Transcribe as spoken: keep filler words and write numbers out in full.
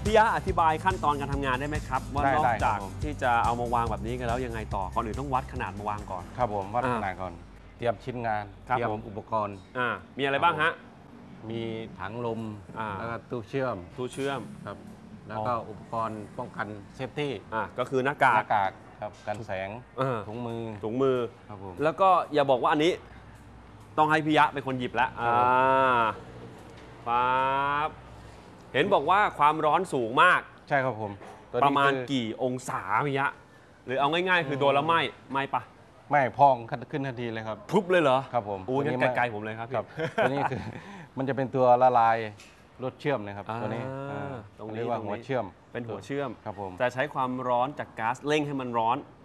พี่ยะอธิบายขั้นตอนการทำงานได้ไหมครับว่านอกจากผมที่จะเอามาวางแบบนี้กันแล้วยังไงต่อก่อนอื่นต้องวัดขนาดมาวางก่อนครับผมวัดอ่าขนาดก่อนเตรียมชิ้นงานครับเตรียมผมอุปกรณ์อ่ามีอะไรบ้างฮะมีถังลมอ่าแล้วก็ตู้เชื่อมตู้เชื่อมครับแล้วก็อ๋ออุปกรณ์ป้องกันเซฟตี้อ่าก็คือหน้าหกากน้ากากครับกันแสงเออถุงมือถุงมือครับผมแล้วก็อย่าบอกว่าอันนี้ต้องให้พี่ยะเป็นคนหยิบแล้วครัอ่าบผมปั๊บเห็นบอกว่าความร้อนสูงมากใช่ครับผมตัวปนี้ระมาณคือกี่องศาพี่ยะหรือเอาง่ายๆ คือโดนแล้วไหมไหมปะไม่พองขึ้นทันทีเลยครับพรุบเลยเหรอครับผมอู้งั้นไม่ไกลๆผมเลยครับคพี่รับตัวนี้คือ มันจะเป็นตัวละลายรถเชื่อมนะครับอ่าตัวนี้อ่าตรงนี้เรียกว่าตรงนี้หัวเชื่อมเป็นหัวเชื่อมครับผมจะใช้ความร้อนจากก๊าซเร่งให้มันร้อน